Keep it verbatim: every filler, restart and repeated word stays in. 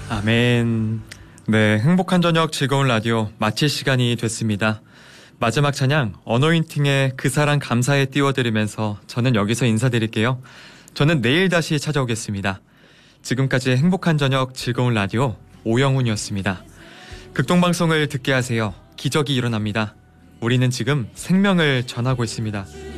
아멘. 네, 행복한 저녁 즐거운 라디오 마칠 시간이 됐습니다. 마지막 찬양 어노인팅의 그 사랑 감사에 띄워드리면서 저는 여기서 인사드릴게요. 저는 내일 다시 찾아오겠습니다. 지금까지 행복한 저녁 즐거운 라디오 오영훈이었습니다. 극동방송을 듣게 하세요. 기적이 일어납니다. 우리는 지금 생명을 전하고 있습니다.